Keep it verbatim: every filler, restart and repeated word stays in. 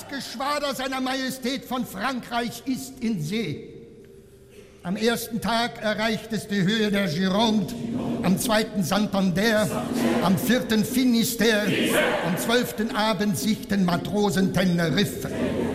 Das Geschwader seiner Majestät von Frankreich ist in See. Am ersten Tag erreicht es die Höhe der Gironde, am zweiten Santander, am vierten Finisterre, am zwölften Abend sichten Matrosen Teneriffe.